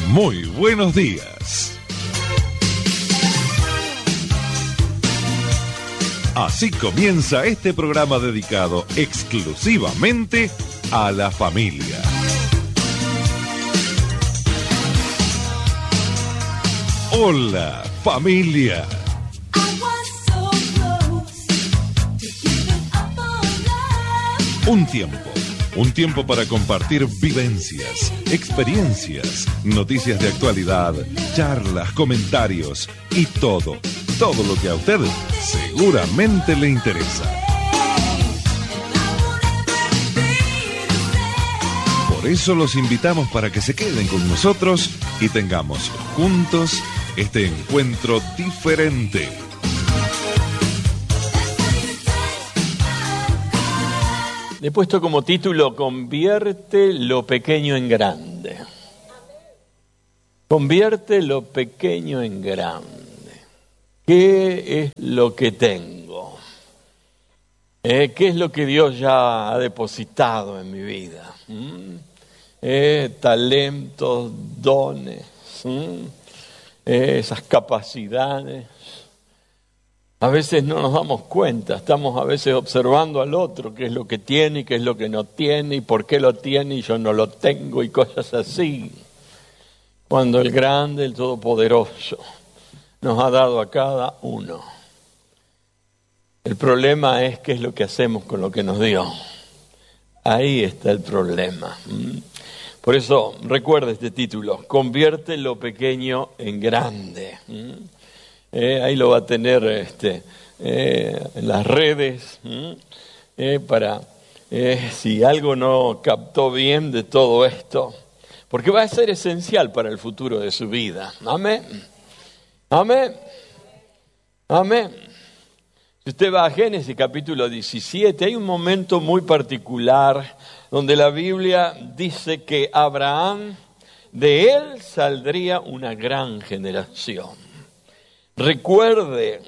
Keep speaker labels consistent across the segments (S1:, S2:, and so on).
S1: Muy buenos días. Así comienza este programa dedicado exclusivamente a la familia. Hola, familia. Un tiempo para compartir vivencias, experiencias, noticias de actualidad, charlas, comentarios y todo lo que a usted seguramente le interesa. Por eso los invitamos para que se queden con nosotros y tengamos juntos este encuentro diferente.
S2: Le he puesto como título: Convierte lo pequeño en grande. Convierte lo pequeño en grande. ¿Qué es lo que tengo? ¿Qué es lo que Dios ya ha depositado en mi vida? Talentos, dones, esas capacidades. A veces no nos damos cuenta, estamos a veces observando al otro, qué es lo que tiene y qué es lo que no tiene, y por qué lo tiene y yo no lo tengo, y cosas así. Cuando el grande, el todopoderoso, nos ha dado a cada uno. El problema es qué es lo que hacemos con lo que nos dio. Ahí está el problema. Por eso recuerda este título: Convierte lo pequeño en grande. Ahí lo va a tener en las redes para si algo no captó bien de todo esto, porque va a ser esencial para el futuro de su vida. Amén. Amén. Amén. Si usted va a Génesis capítulo 17, hay un momento muy particular donde la Biblia dice que Abraham, de él saldría una gran generación. Recuerde,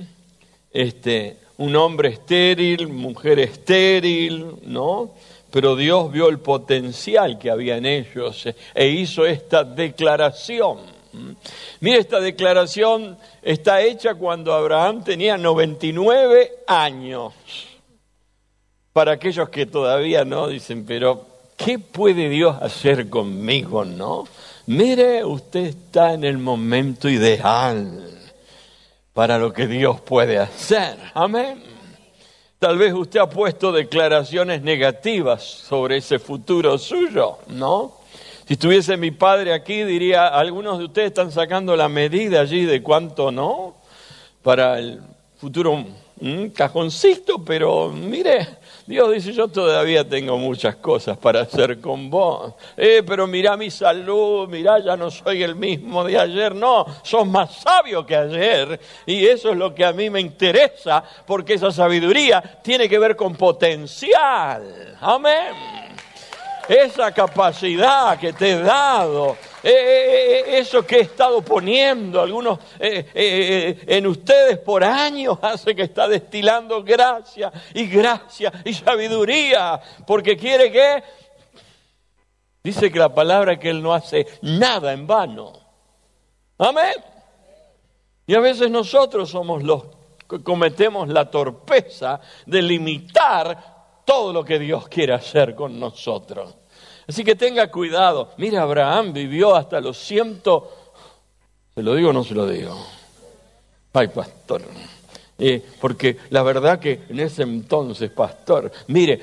S2: un hombre estéril, mujer estéril, ¿no? Pero Dios vio el potencial que había en ellos e hizo esta declaración. Mire, esta declaración está hecha cuando Abraham tenía 99 años. Para aquellos que todavía no dicen, pero ¿qué puede Dios hacer conmigo, no? Mire, usted está en el momento ideal para lo que Dios puede hacer. Amén. Tal vez usted ha puesto declaraciones negativas sobre ese futuro suyo, ¿no? Si estuviese mi padre aquí, diría: algunos de ustedes están sacando la medida allí de cuánto, ¿no? Para el futuro, un cajoncito, pero mire, Dios dice: yo todavía tengo muchas cosas para hacer con vos. Pero mirá mi salud, mirá, ya no soy el mismo de ayer. No, sos más sabio que ayer. Y eso es lo que a mí me interesa, porque esa sabiduría tiene que ver con potencial. Amén. Esa capacidad que te he dado, eso que he estado poniendo algunos en ustedes por años, hace que está destilando gracia y sabiduría, porque quiere que, dice que la palabra que Él no hace nada en vano. Amén. Y a veces nosotros somos los que cometemos la torpeza de limitar todo lo que Dios quiere hacer con nosotros. Así que tenga cuidado. Mira, Abraham vivió hasta los 100... ¿Se lo digo o no se lo digo? Ay, pastor. Porque la verdad que en ese entonces, pastor, mire,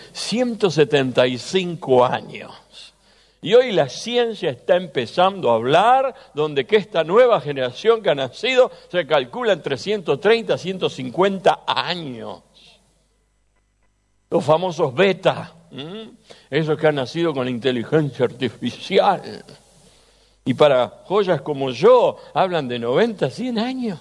S2: 175 años. Y hoy la ciencia está empezando a hablar donde que esta nueva generación que ha nacido se calcula entre 130 a 150 años. Los famosos beta, esos que han nacido con la inteligencia artificial. Y para joyas como yo, hablan de 90, 100 años.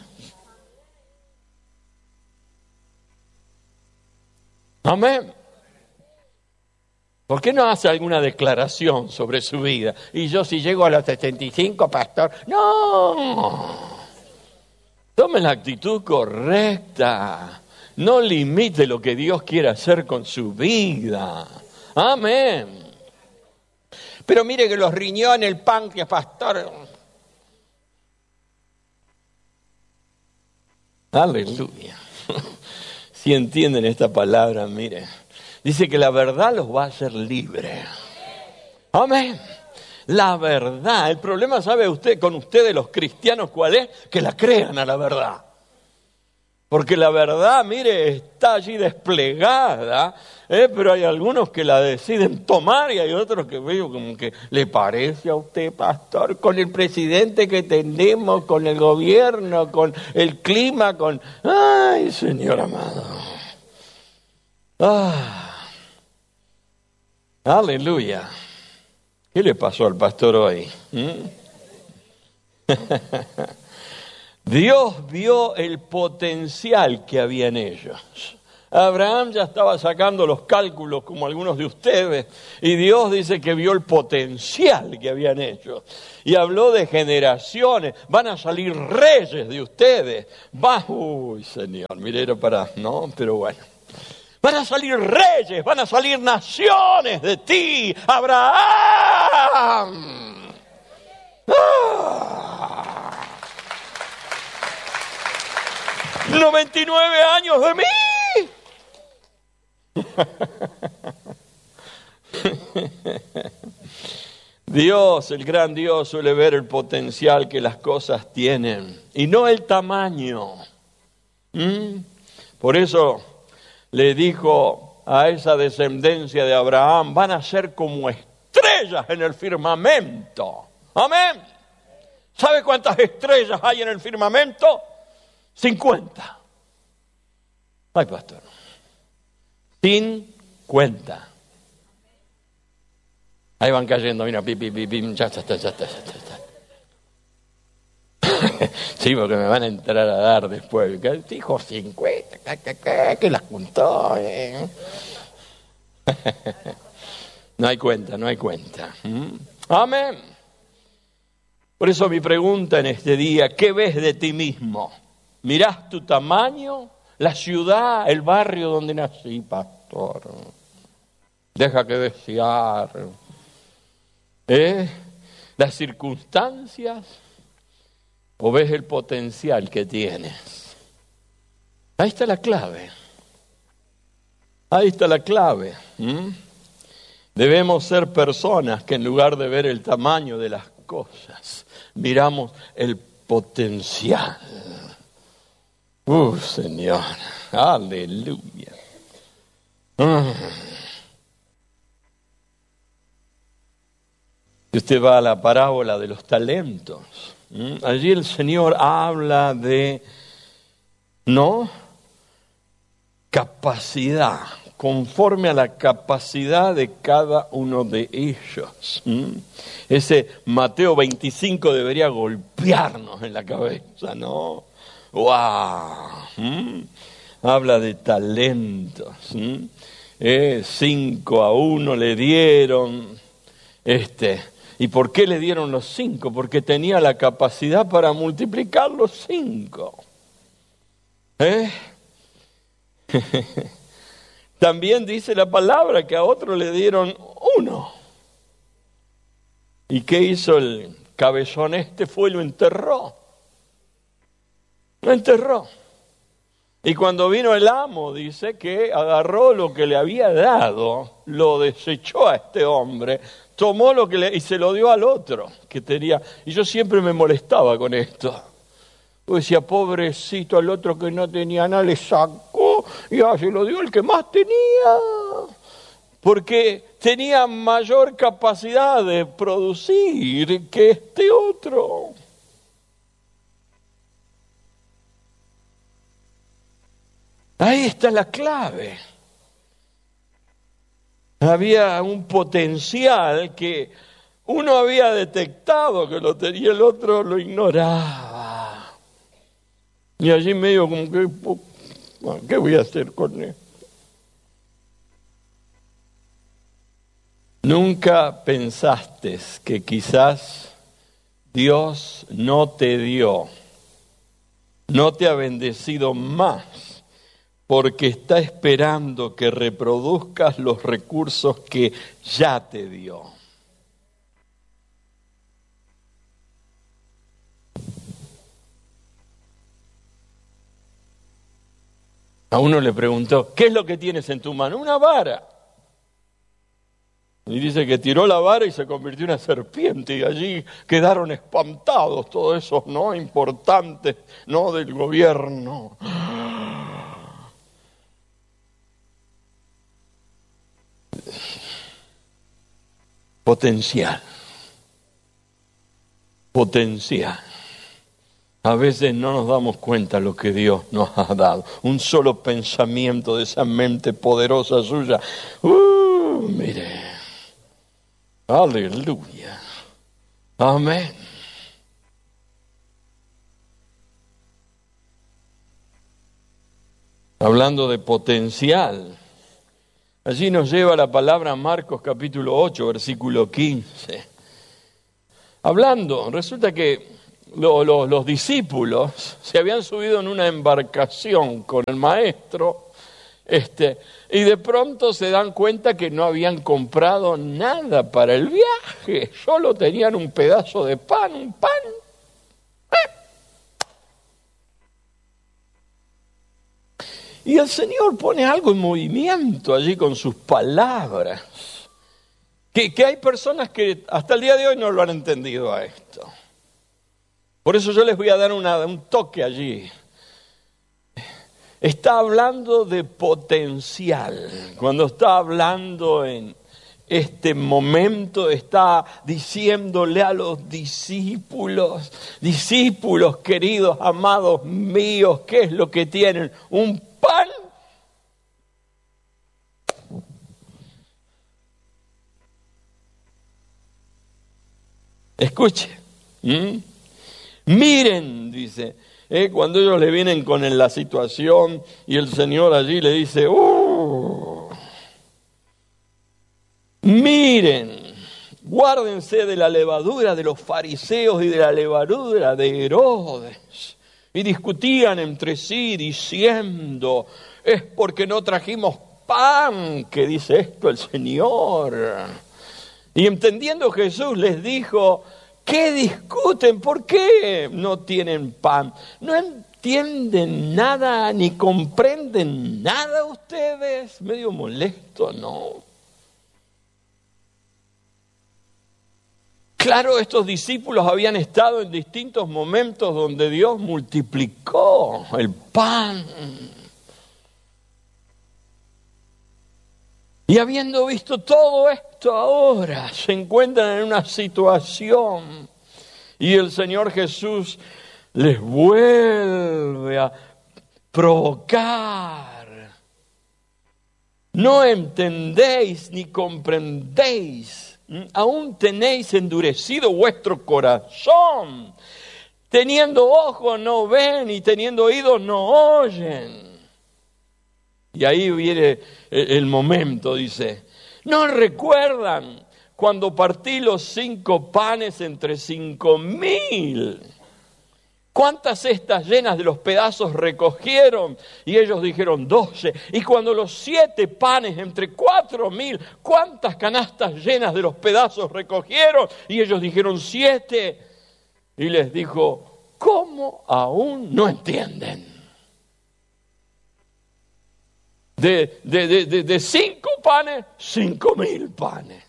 S2: Amén. ¿Por qué no hace alguna declaración sobre su vida? Y yo, si llego a los 75, pastor, no. Tome la actitud correcta. No limite lo que Dios quiere hacer con su vida. Amén. Pero mire que los riñones, el páncreas, pastor, Aleluya. Si entienden esta palabra, mire, dice que la verdad los va a hacer libres. Amén. La verdad. El problema, ¿sabe usted, con ustedes los cristianos, cuál es? Que la crean a la verdad. Porque la verdad, mire, está allí desplegada, pero hay algunos que la deciden tomar y hay otros que veo como que le parece a usted, pastor, con el presidente que tenemos, con el gobierno, con el clima, con... ¡Ay, Señor amado! ¡Aleluya! ¿Qué le pasó al pastor hoy? Dios vio el potencial que había en ellos. Abraham ya estaba sacando los cálculos como algunos de ustedes y Dios dice que vio el potencial que había en ellos. Y habló de generaciones, van a salir reyes de ustedes. Uy, Señor, mire, era para... No, pero bueno. Van a salir reyes, van a salir naciones de ti, Abraham. 99 años de mí. Dios, el gran Dios, suele ver el potencial que las cosas tienen y no el tamaño. Por eso le dijo a esa descendencia de Abraham, van a ser como estrellas en el firmamento. Amén. ¿Sabe cuántas estrellas hay en el firmamento? 50. Ay, pastor. 50. Ahí van cayendo, mira, ya está. Sí, porque me van a entrar a dar después. Dijo 50, que las contó. No hay cuenta. Amén. Por eso mi pregunta en este día, ¿qué ves de ti mismo? ¿Mirás tu tamaño? ¿La ciudad, el barrio donde nací, pastor? Deja que desear. ¿Las circunstancias? ¿O ves el potencial que tienes? Ahí está la clave. Debemos ser personas que en lugar de ver el tamaño de las cosas, miramos el potencial. Señor, aleluya. Si usted va a la parábola de los talentos, allí el Señor habla de, capacidad, conforme a la capacidad de cada uno de ellos. Ese Mateo 25 debería golpearnos en la cabeza, ¿no? ¡Wow! Habla de talentos. 5 a 1 le dieron. ¿Y por qué le dieron los 5? Porque tenía la capacidad para multiplicar los 5. También dice la palabra que a otro le dieron 1. ¿Y qué hizo el cabezón? Fue y lo enterró. Lo enterró. Y cuando vino el amo, dice que agarró lo que le había dado, lo desechó a este hombre, tomó lo que y se lo dio al otro que tenía. Y yo siempre me molestaba con esto. Yo decía, pobrecito, al otro que no tenía nada le sacó y se lo dio el que más tenía. Porque tenía mayor capacidad de producir que este otro. Ahí está la clave. Había un potencial que uno había detectado que lo tenía, el otro lo ignoraba. Y allí medio como que, ¿qué voy a hacer con esto? ¿Nunca pensaste que quizás Dios no te dio, no te ha bendecido más? Porque está esperando que reproduzcas los recursos que ya te dio. A uno le preguntó, ¿qué es lo que tienes en tu mano? Una vara. Y dice que tiró la vara y se convirtió en una serpiente, y allí quedaron espantados todos esos, ¿no?, importantes, ¿no?, del gobierno. Potencial. A veces no nos damos cuenta lo que Dios nos ha dado. Un solo pensamiento de esa mente poderosa suya. Mire. Aleluya. Amén. Hablando de potencial, allí nos lleva la palabra Marcos capítulo 8, versículo 15. Resulta que los discípulos se habían subido en una embarcación con el maestro, y de pronto se dan cuenta que no habían comprado nada para el viaje, solo tenían un pedazo de pan, un pan. Y el Señor pone algo en movimiento allí con sus palabras, que hay personas que hasta el día de hoy no lo han entendido a esto. Por eso yo les voy a dar un toque allí. Está hablando de potencial. Cuando está hablando en este momento, está diciéndole a los discípulos queridos, amados míos, ¿qué es lo que tienen? Un pan. Escuche. Miren, dice, cuando ellos le vienen con la situación y el Señor allí le dice, miren, guárdense de la levadura de los fariseos y de la levadura de Herodes. Y discutían entre sí diciendo, es porque no trajimos pan que dice esto el Señor. Y entendiendo Jesús les dijo, ¿qué discuten? ¿Por qué no tienen pan? ¿No entienden nada ni comprenden nada ustedes? Medio molesto, ¿no? Claro, estos discípulos habían estado en distintos momentos donde Dios multiplicó el pan. Y habiendo visto todo esto ahora, se encuentran en una situación y el Señor Jesús les vuelve a provocar. No entendéis ni comprendéis, aún tenéis endurecido vuestro corazón. Teniendo ojos no ven y teniendo oídos no oyen. Y ahí viene el momento, dice, ¿no recuerdan cuando partí los 5 panes entre 5,000? ¿Cuántas cestas llenas de los pedazos recogieron? Y ellos dijeron 12. Y cuando los 7 panes entre 4,000, ¿cuántas canastas llenas de los pedazos recogieron? Y ellos dijeron 7. Y les dijo, ¿cómo aún no entienden? De 5 panes, 5,000 panes.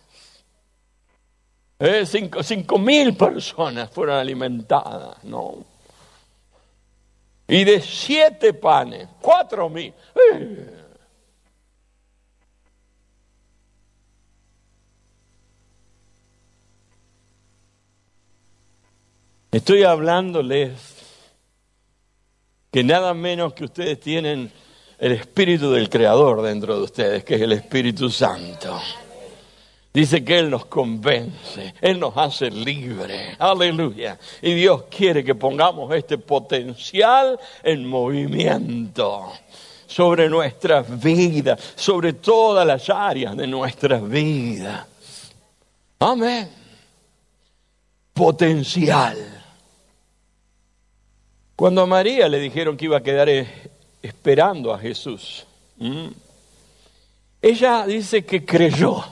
S2: 5,000 personas fueron alimentadas, ¿no? Y de 7 panes, 4,000. Estoy hablándoles que nada menos que ustedes tienen el Espíritu del Creador dentro de ustedes, que es el Espíritu Santo. Dice que Él nos convence, Él nos hace libres. Aleluya. Y Dios quiere que pongamos este potencial en movimiento sobre nuestras vidas, sobre todas las áreas de nuestras vidas. Amén. Potencial. Cuando a María le dijeron que iba a quedar esperando a Jesús, ella dice que creyó.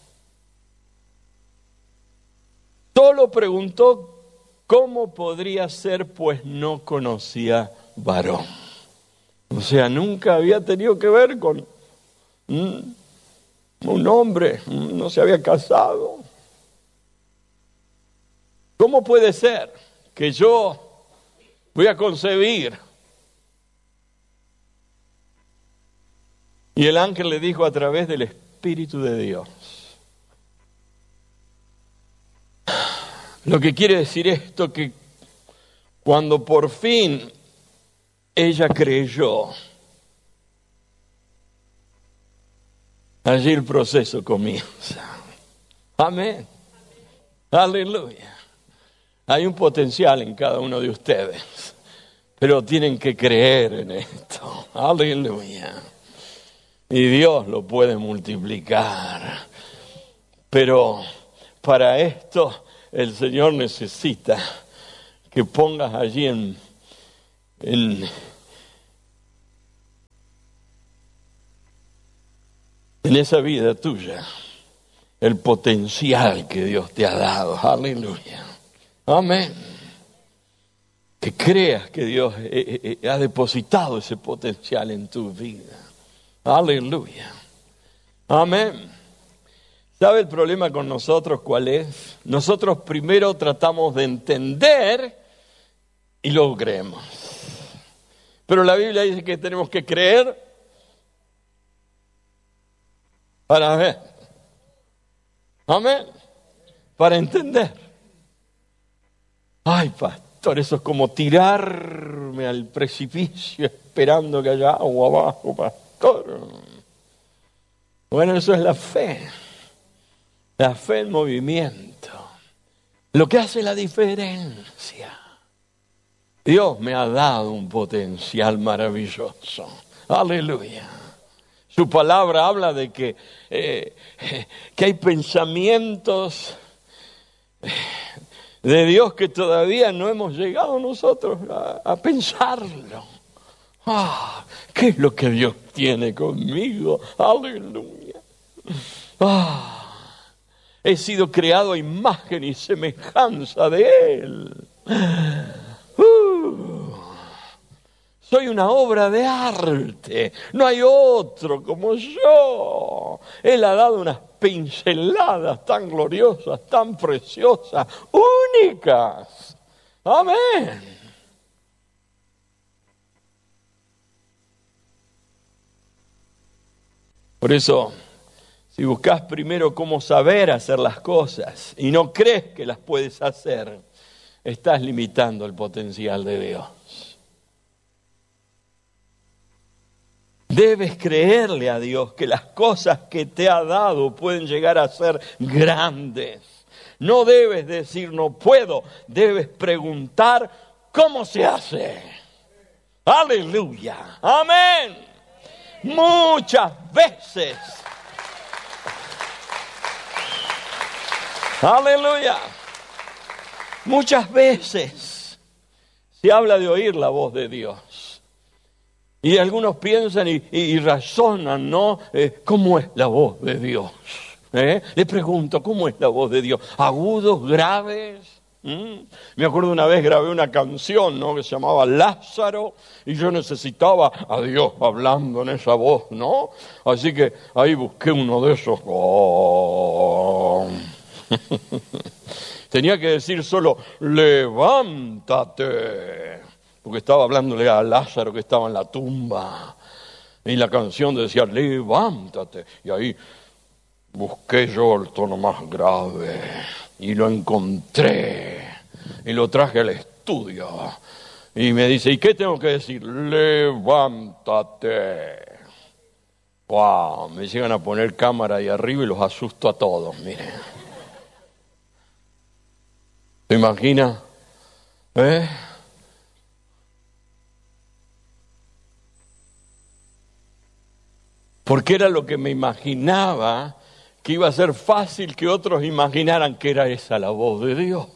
S2: Solo preguntó cómo podría ser, pues no conocía varón. O sea, nunca había tenido que ver con un hombre, no se había casado. ¿Cómo puede ser que yo voy a concebir? Y el ángel le dijo a través del Espíritu de Dios. Lo que quiere decir esto, que cuando por fin ella creyó, allí el proceso comienza. Amén. Aleluya. Hay un potencial en cada uno de ustedes, pero tienen que creer en esto. Aleluya. Y Dios lo puede multiplicar. Pero para esto el Señor necesita que pongas allí en esa vida tuya el potencial que Dios te ha dado. Aleluya. Amén. Que creas que Dios ha depositado ese potencial en tu vida. Aleluya. Amén. ¿Sabe el problema con nosotros cuál es? Nosotros primero tratamos de entender y luego creemos. Pero la Biblia dice que tenemos que creer para ver. Amén. Para entender. Ay, pastor, eso es como tirarme al precipicio esperando que haya agua abajo, pastor. Bueno, eso es la fe. La fe en movimiento. Lo que hace la diferencia. Dios me ha dado un potencial maravilloso. Aleluya. Su palabra habla de que hay pensamientos de Dios que todavía no hemos llegado nosotros a pensarlo. ¿Qué es lo que Dios tiene conmigo? Aleluya. He sido creado a imagen y semejanza de Él. Soy una obra de arte. No hay otro como yo. Él ha dado unas pinceladas tan gloriosas, tan preciosas, únicas. Amén. Por eso, si buscas primero cómo saber hacer las cosas y no crees que las puedes hacer, estás limitando el potencial de Dios. Debes creerle a Dios que las cosas que te ha dado pueden llegar a ser grandes. No debes decir no puedo, debes preguntar cómo se hace. Aleluya, amén. Muchas veces, aleluya, muchas veces se habla de oír la voz de Dios. Y algunos piensan y razonan, ¿no? ¿Cómo es la voz de Dios? Le pregunto, ¿cómo es la voz de Dios? ¿Agudos, graves? Me acuerdo una vez grabé una canción, ¿no? Que se llamaba Lázaro, y yo necesitaba a Dios hablando en esa voz, ¿no? Así que ahí busqué uno de esos. Tenía que decir solo, levántate, porque estaba hablándole a Lázaro que estaba en la tumba, y la canción decía, levántate, y ahí busqué yo el tono más grave, y lo encontré, y lo traje al estudio, y me dice, ¿y qué tengo que decir? Levántate. ¡Wow! Me llegan a poner cámara ahí arriba y los asusto a todos, miren. ¿Se imagina? Porque era lo que me imaginaba, que iba a ser fácil que otros imaginaran que era esa la voz de Dios.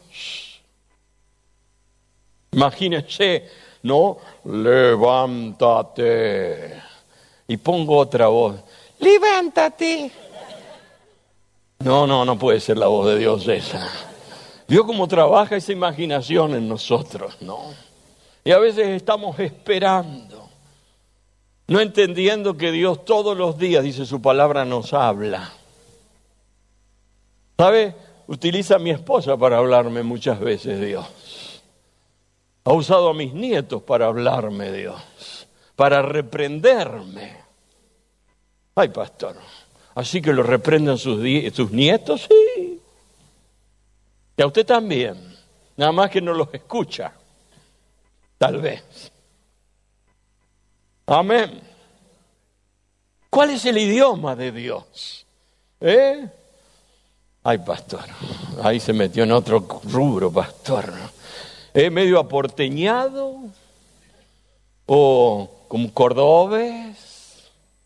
S2: Imagínense, ¿no? Levántate. Y pongo otra voz. Levántate. No puede ser la voz de Dios esa. Dios cómo trabaja esa imaginación en nosotros, ¿no? Y a veces estamos esperando No entendiendo que Dios todos los días, dice su palabra, nos habla. ¿Sabe? Utiliza a mi esposa para hablarme muchas veces Dios. Ha usado a mis nietos para hablarme Dios, para reprenderme. Ay, pastor, ¿así que lo reprenden sus nietos? Sí. Y a usted también, nada más que no los escucha, tal vez. Amén. ¿Cuál es el idioma de Dios? Ay, pastor, ahí se metió en otro rubro, pastor. Medio aporteñado o como cordobés.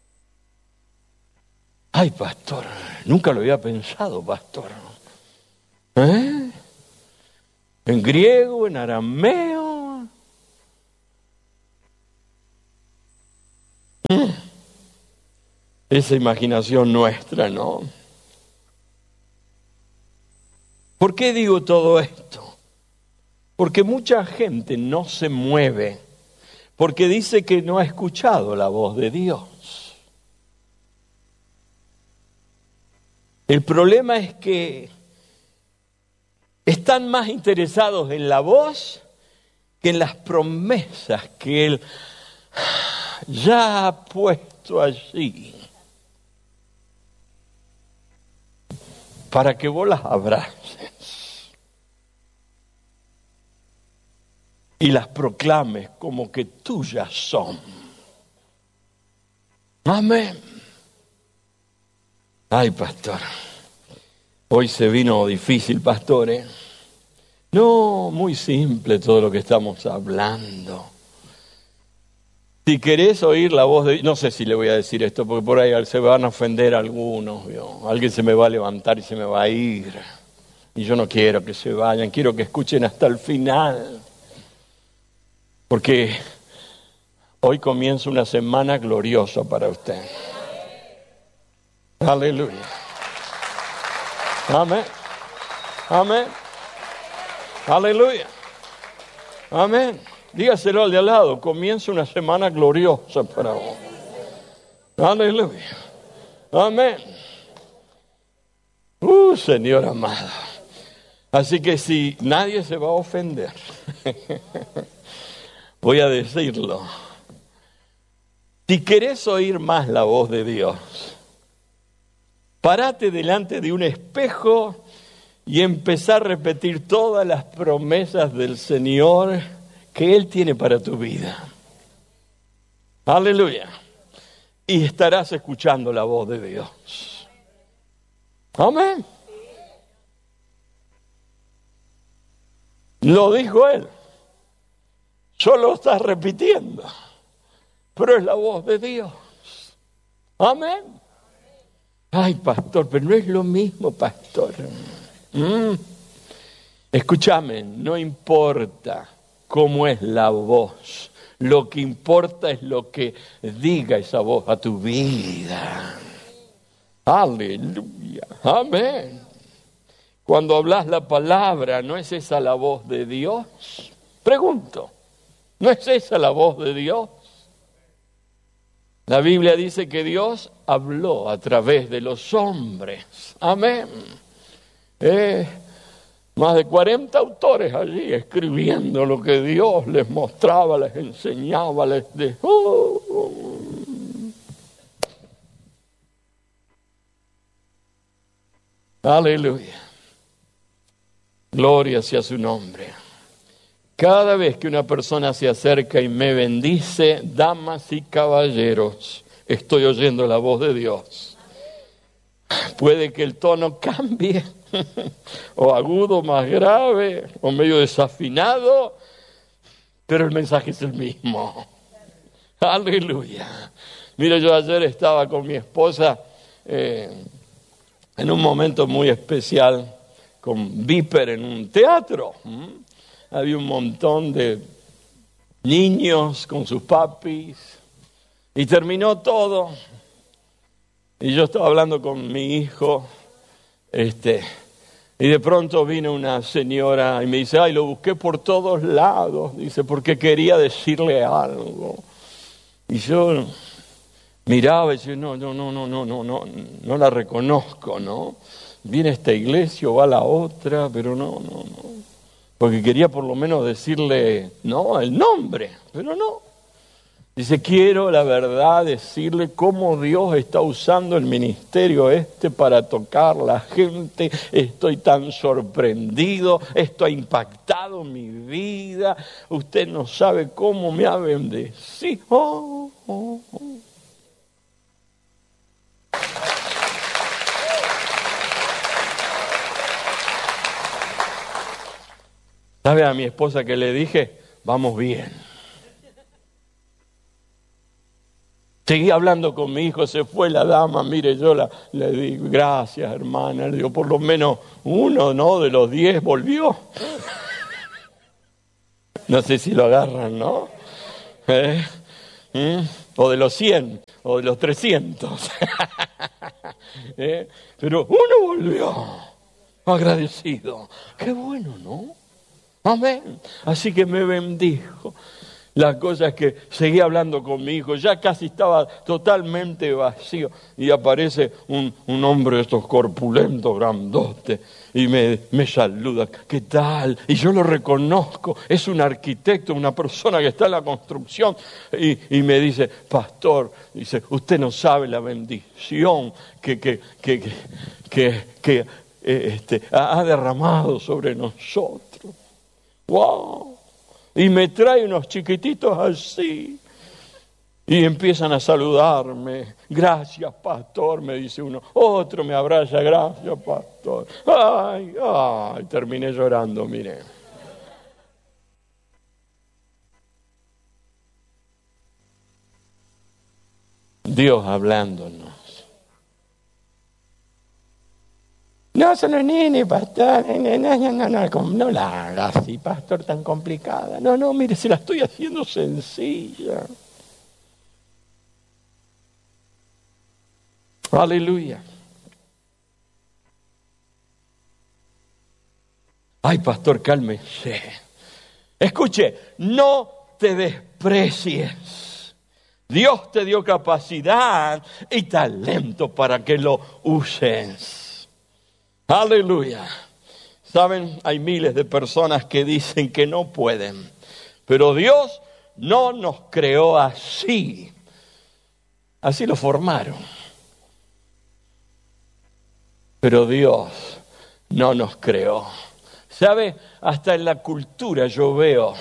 S2: Ay, pastor, nunca lo había pensado, pastor. En griego, en arameo. Esa imaginación nuestra, ¿no? ¿Por qué digo todo esto? Porque mucha gente no se mueve, porque dice que no ha escuchado la voz de Dios. El problema es que están más interesados en la voz que en las promesas que Él ya ha puesto allí para que vos las abraces y las proclames como que tuyas son. Amén. Ay, pastor, hoy se vino difícil, pastor, ¿eh? No, muy simple todo lo que estamos hablando. Si querés oír la voz de... No sé si le voy a decir esto, porque por ahí se van a ofender algunos, ¿vio? Alguien se me va a levantar y se me va a ir. Y yo no quiero que se vayan, quiero que escuchen hasta el final. Porque hoy comienza una semana gloriosa para usted. Aleluya. Amén. Amén. Aleluya. Amén. Dígaselo al de al lado, comienza una semana gloriosa para vos. Aleluya. Amén. Señor amado. Así que si nadie se va a ofender, voy a decirlo. Si querés oír más la voz de Dios, parate delante de un espejo y empezá a repetir todas las promesas del Señor que Él tiene para tu vida. Aleluya. Y estarás escuchando la voz de Dios. Amén. Lo dijo Él. Solo estás repitiendo. Pero es la voz de Dios. Amén. Ay, pastor, pero no es lo mismo, pastor. Escúchame, no importa cómo es la voz. Lo que importa es lo que diga esa voz a tu vida. Aleluya. Amén. Cuando hablas la palabra, ¿no es esa la voz de Dios? Pregunto, ¿no es esa la voz de Dios? La Biblia dice que Dios habló a través de los hombres. Amén. Más de 40 autores allí escribiendo lo que Dios les mostraba, les enseñaba, les dejó. Aleluya. Gloria sea su nombre. Cada vez que una persona se acerca y me bendice, damas y caballeros, estoy oyendo la voz de Dios. Puede que el tono cambie, o agudo, más grave, o medio desafinado, pero el mensaje es el mismo. Aleluya. Mira, yo ayer estaba con mi esposa en un momento muy especial, con Viper en un teatro. Había un montón de niños con sus papis, y terminó todo. Y yo estaba hablando con mi hijo, y de pronto vino una señora y me dice, ay, lo busqué por todos lados, dice, porque quería decirle algo. Y yo Miraba y decía, no la reconozco, ¿no? Viene a esta iglesia o va a la otra, pero no. Porque quería por lo menos decirle, no, el nombre, pero no. Dice, quiero la verdad decirle cómo Dios está usando el ministerio para tocar la gente. Estoy tan sorprendido, esto ha impactado mi vida. Usted no sabe cómo me ha bendecido. ¿Sabe a mi esposa que le dije? Vamos bien. Seguí hablando con mi hijo, se fue la dama, mire, yo le digo, gracias hermana, le digo, por lo menos uno, ¿no? De los 10 volvió. No sé si lo agarran, ¿no? O de los 100, o de los 300. Pero uno volvió, agradecido. Qué bueno, ¿no? Amén. Así que me bendijo. La cosa es que seguí hablando con mi hijo, ya casi estaba totalmente vacío y aparece un hombre de estos corpulentos, grandote, y me saluda, ¿qué tal? Y yo lo reconozco, es un arquitecto, una persona que está en la construcción, y me dice, pastor, dice, usted no sabe la bendición que ha derramado sobre nosotros. ¡Wow! Y me trae unos chiquititos así. Y empiezan a saludarme. Gracias, pastor, me dice uno. Otro me abraza, gracias, pastor. Ay, terminé llorando, mire. Dios hablándonos. No, son los nenes, pastor. No la haga así, pastor, tan complicada. No, mire, se la estoy haciendo sencilla. Aleluya. Ay, pastor, cálmese. Escuche, no te desprecies. Dios te dio capacidad y talento para que lo uses. Aleluya. Saben, hay miles de personas que dicen que no pueden, pero Dios no nos creó así. Así lo formaron. Pero Dios no nos creó. ¿Sabe? Hasta en la cultura yo veo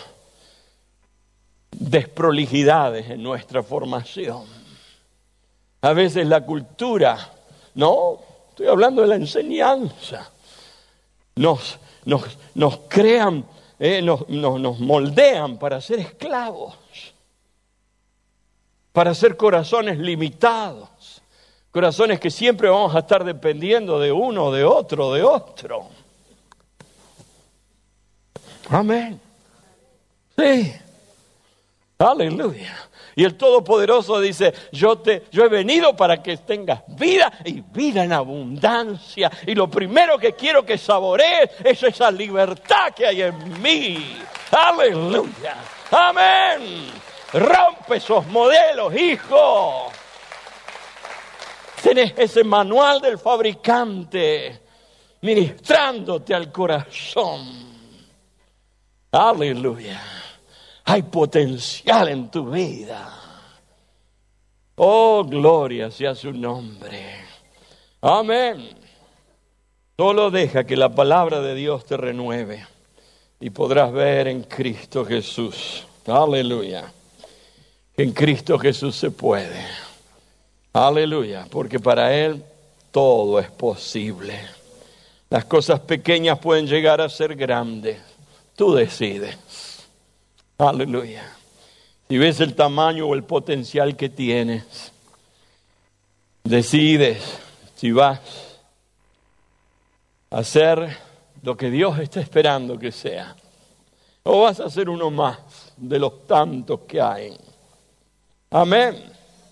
S2: desprolijidades en nuestra formación. A veces la cultura, ¿no? Estoy hablando de la enseñanza. Nos crean, nos moldean para ser esclavos, para ser corazones limitados, corazones que siempre vamos a estar dependiendo de uno, de otro. Amén. Sí. Aleluya. Y el Todopoderoso dice, yo he venido para que tengas vida y vida en abundancia. Y lo primero que quiero que saborees es esa libertad que hay en mí. Aleluya. Amén. Rompe esos modelos, hijo. Tienes ese manual del fabricante ministrándote al corazón. Aleluya. Hay potencial en tu vida. Oh, gloria sea su nombre. Amén. Solo deja que la palabra de Dios te renueve y podrás ver en Cristo Jesús. Aleluya. En Cristo Jesús se puede. Aleluya. Porque para Él todo es posible. Las cosas pequeñas pueden llegar a ser grandes. Tú decides. Aleluya. Si ves el tamaño o el potencial que tienes, decides si vas a hacer lo que Dios está esperando que sea, o vas a ser uno más de los tantos que hay. Amén.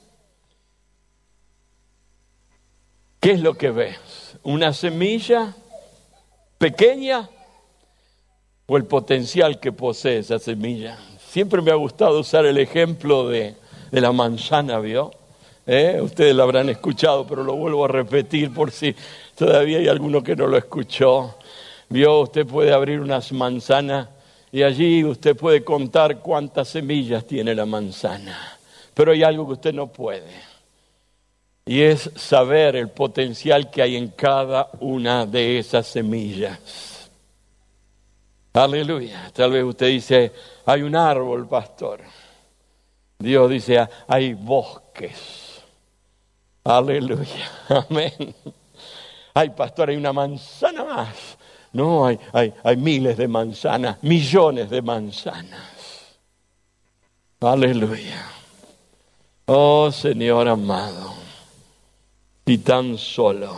S2: ¿Qué es lo que ves? ¿Una semilla pequeña? O el potencial que posee esa semilla. Siempre me ha gustado usar el ejemplo de la manzana, ¿vio? Ustedes lo habrán escuchado, pero lo vuelvo a repetir por si todavía hay alguno que no lo escuchó. Vio, usted puede abrir unas manzanas y allí usted puede contar cuántas semillas tiene la manzana. Pero hay algo que usted no puede. Y es saber el potencial que hay en cada una de esas semillas. Aleluya. Tal vez usted dice, hay un árbol, pastor. Dios dice, hay bosques. Aleluya. Amén. Ay, pastor, hay una manzana más. No, hay miles de manzanas, millones de manzanas. Aleluya. Oh, Señor amado, si tan solo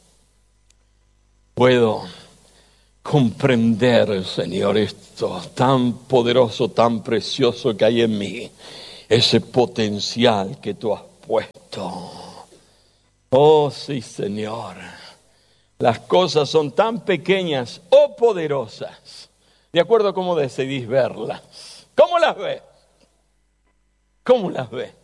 S2: puedo comprender, Señor, esto tan poderoso, tan precioso que hay en mí, ese potencial que tú has puesto. Oh, sí, Señor. Las cosas son tan pequeñas o poderosas, de acuerdo a cómo decidís verlas. ¿Cómo las ves? ¿Cómo las ves?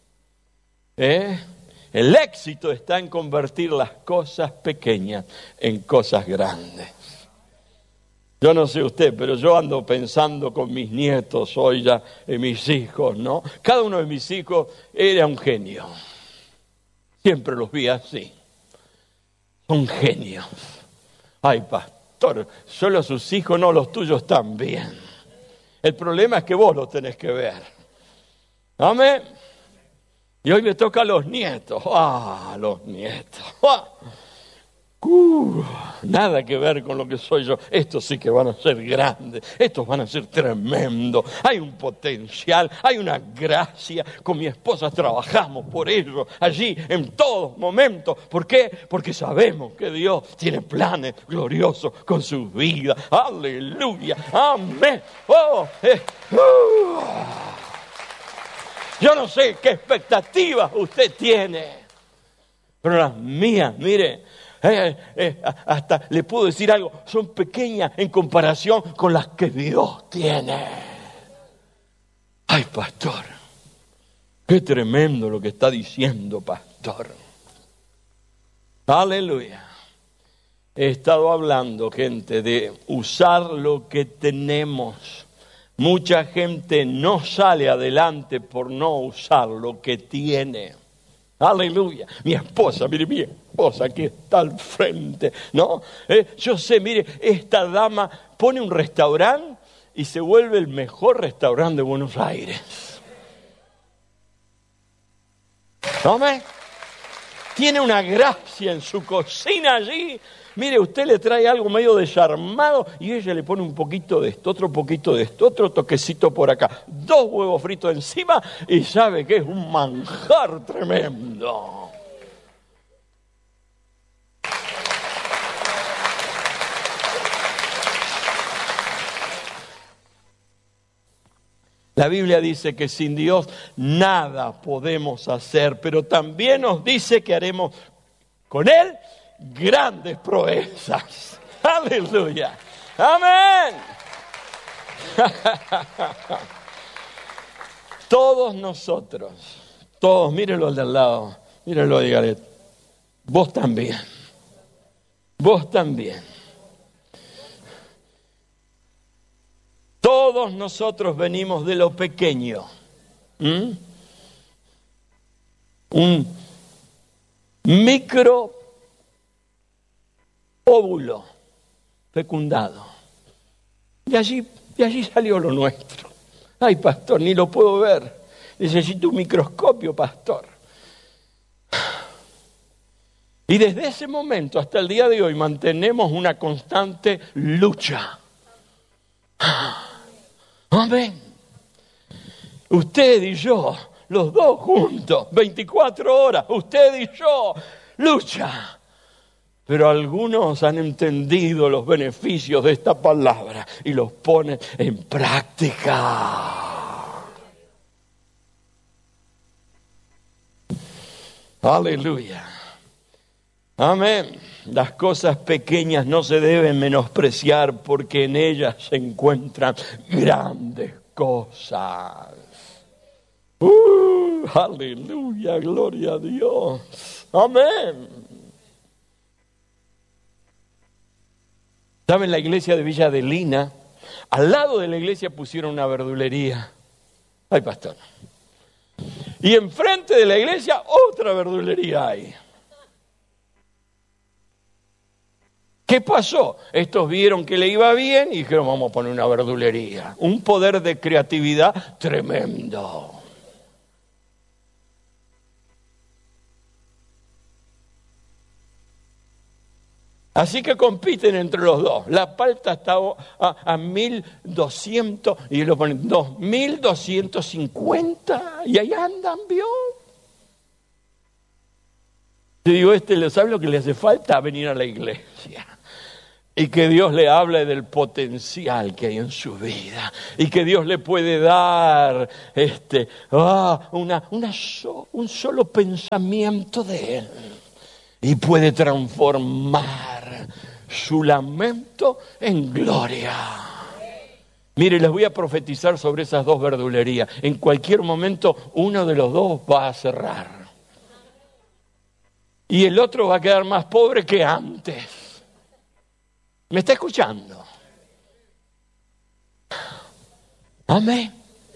S2: El éxito está en convertir las cosas pequeñas en cosas grandes. Yo no sé usted, pero yo ando pensando con mis nietos hoy ya, en mis hijos, ¿no? Cada uno de mis hijos era un genio. Siempre los vi así. Son genios. Ay, pastor, solo sus hijos, no, los tuyos también. El problema es que vos los tenés que ver. Amén. Y hoy me toca a los nietos. Los nietos. Nada que ver con lo que soy yo. Estos sí que van a ser grandes. Estos van a ser tremendos. Hay un potencial, hay una gracia. Con mi esposa trabajamos por ello allí en todos momentos. ¿Por qué? Porque sabemos que Dios tiene planes gloriosos con su vida. Aleluya. Amén. Yo no sé qué expectativas usted tiene, pero las mías, mire, hasta le puedo decir algo, son pequeñas en comparación con las que Dios tiene. Ay, pastor, qué tremendo lo que está diciendo, pastor. Aleluya. He estado hablando, gente, de usar lo que tenemos. Mucha gente no sale adelante por no usar lo que tiene. Aleluya. Mi esposa, mire, mi esposa que está al frente, ¿no? Yo sé, mire, esta dama pone un restaurante y se vuelve el mejor restaurante de Buenos Aires. ¿Amén? Tiene una gracia en su cocina allí. Mire, usted le trae algo medio desarmado y ella le pone un poquito de esto, otro poquito de esto, otro toquecito por acá, 2 huevos fritos encima y sabe que es un manjar tremendo. La Biblia dice que sin Dios nada podemos hacer, pero también nos dice que haremos con Él grandes proezas. Aleluya. Amén. Todos nosotros, todos, mírenlo al de al lado, mírenlo, dígale, vos también. Vos también. Todos nosotros venimos de lo pequeño. Un micro óvulo fecundado. De allí salió lo nuestro. Ay, pastor, ni lo puedo ver. Necesito un microscopio, pastor. Y desde ese momento hasta el día de hoy mantenemos una constante lucha. Amén. Usted y yo, los dos juntos, 24 horas, usted y yo, lucha. Pero algunos han entendido los beneficios de esta palabra y los ponen en práctica. Aleluya. Amén. Las cosas pequeñas no se deben menospreciar porque en ellas se encuentran grandes cosas. Aleluya, gloria a Dios. Amén. ¿Saben? La iglesia de Villa Adelina, al lado de la iglesia pusieron una verdulería. Ay, pastor. Y enfrente de la iglesia otra verdulería hay. ¿Qué pasó? Estos vieron que le iba bien y dijeron, vamos a poner una verdulería. Un poder de creatividad tremendo. Así que compiten entre los dos. La palta está a 1.200 y lo ponen 2.250 y ahí andan, ¿vio? Te digo, ¿sabe lo que le hace falta? Venir a la iglesia. Y que Dios le hable del potencial que hay en su vida. Y que Dios le puede dar un solo pensamiento de Él. Y puede transformar su lamento en gloria. Mire, les voy a profetizar sobre esas dos verdulerías. En cualquier momento uno de los dos va a cerrar. Y el otro va a quedar más pobre que antes. ¿Me está escuchando? Amén.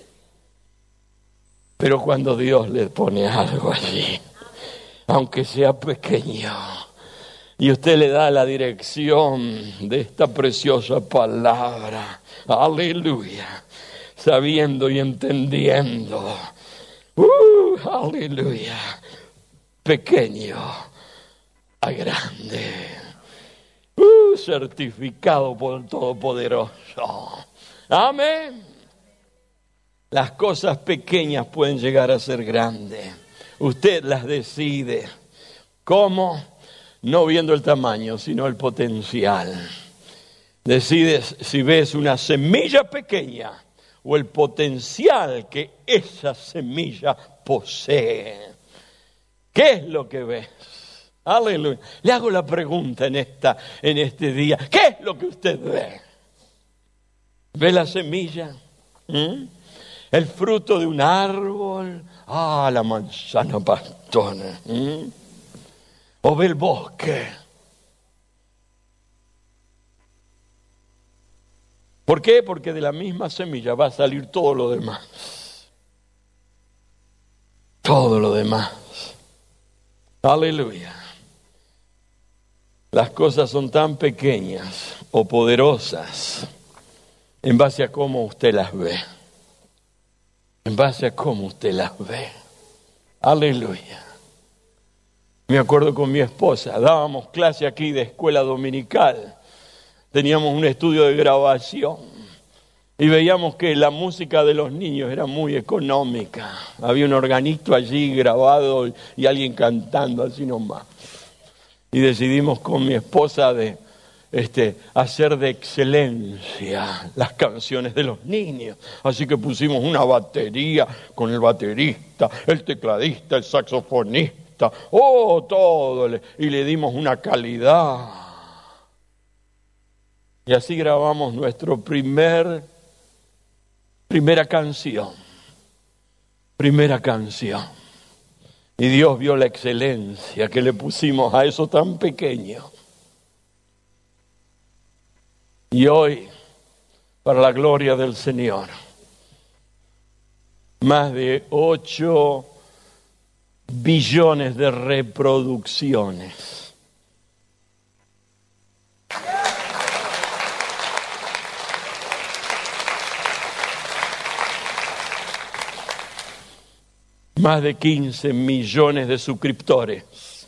S2: Pero cuando Dios le pone algo allí, aunque sea pequeño, y usted le da la dirección de esta preciosa palabra, aleluya, sabiendo y entendiendo, aleluya, pequeño a grande, certificado por el Todopoderoso. Amén. Las cosas pequeñas pueden llegar a ser grandes. Usted las decide. ¿Cómo? No viendo el tamaño, sino el potencial. Decides si ves una semilla pequeña o el potencial que esa semilla posee. ¿Qué es lo que ves? Aleluya. Le hago la pregunta en este día. ¿Qué es lo que usted ve? ¿Ve la semilla? ¿El fruto de un árbol? La manzana pastona. ¿O ve el bosque? ¿Por qué? Porque de la misma semilla va a salir todo lo demás. Todo lo demás. Aleluya. Las cosas son tan pequeñas o poderosas en base a cómo usted las ve. En base a cómo usted las ve. Aleluya. Me acuerdo con mi esposa, dábamos clase aquí de escuela dominical. Teníamos un estudio de grabación y veíamos que la música de los niños era muy económica. Había un organito allí grabado y alguien cantando así nomás. Y decidimos con mi esposa de hacer de excelencia las canciones de los niños. Así que pusimos una batería con el baterista, el tecladista, el saxofonista, todo, y le dimos una calidad. Y así grabamos nuestra primera canción. Primera canción. Y Dios vio la excelencia que le pusimos a eso tan pequeño. Y hoy, para la gloria del Señor, más de 8 billones de reproducciones. Más de 15 millones de suscriptores.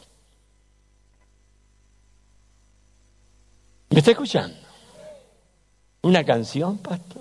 S2: ¿Me está escuchando? ¿Una canción, pastor?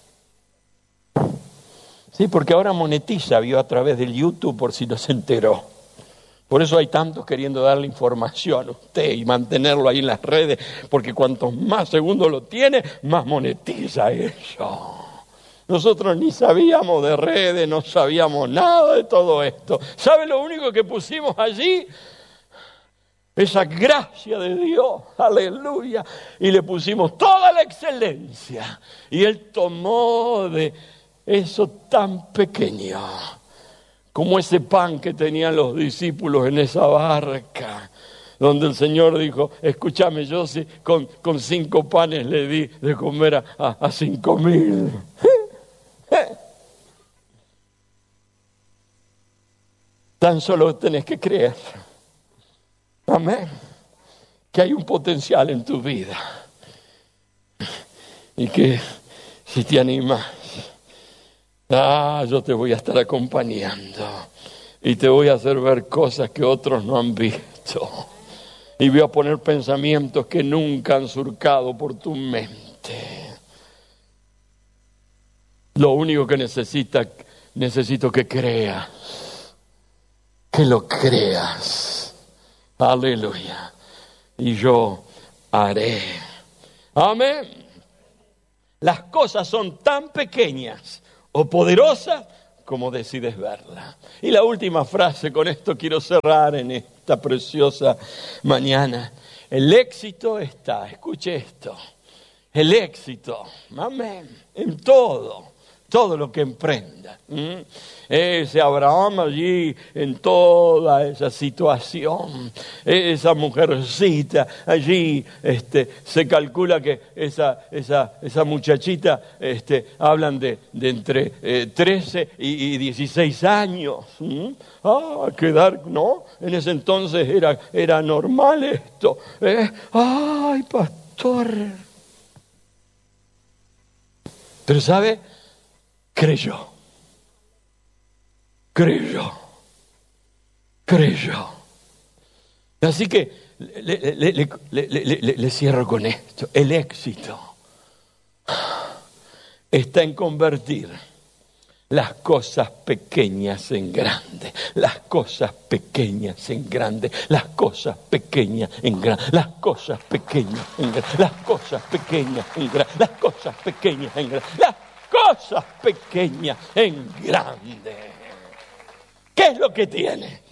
S2: Sí, porque ahora monetiza, vio, a través del YouTube, por si no se enteró. Por eso hay tantos queriendo darle información a usted y mantenerlo ahí en las redes, porque cuantos más segundos lo tiene, más monetiza eso. Nosotros ni sabíamos de redes, no sabíamos nada de todo esto. ¿Sabe lo único que pusimos allí? Esa gracia de Dios, aleluya, y le pusimos toda la excelencia, y Él tomó de eso tan pequeño como ese pan que tenían los discípulos en esa barca, donde el Señor dijo, escúchame, yo sí, con 5 panes le di de comer a 5,000. Tan solo tenés que creer, amén, que hay un potencial en tu vida y que si te animas, yo te voy a estar acompañando y te voy a hacer ver cosas que otros no han visto y voy a poner pensamientos que nunca han surcado por tu mente. Lo único que necesito que creas, que lo creas, aleluya, y yo haré, amén. Las cosas son tan pequeñas o poderosas como decides verlas. Y la última frase, con esto quiero cerrar en esta preciosa mañana. El éxito está, escuche esto, el éxito, amén, en todo lo que emprenda. Ese Abraham allí, en toda esa situación, esa mujercita allí, se calcula que esa muchachita, hablan de entre 13 y 16 años. Quedar, ¿no? En ese entonces era normal esto. Ay, pastor. Pero ¿sabe? Creyó. Así que le cierro con esto. El éxito está en convertir las cosas pequeñas en grandes, las cosas pequeñas en grandes, las cosas pequeñas en grandes, las cosas pequeñas en grandes, las cosas pequeñas en grandes, las cosas pequeñas en grandes, las cosas pequeñas en grande. ¿Qué es lo que tiene?